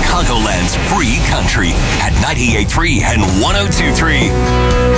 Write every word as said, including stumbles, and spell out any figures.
Chicagoland's free country at ninety-eight point three and one oh two point three.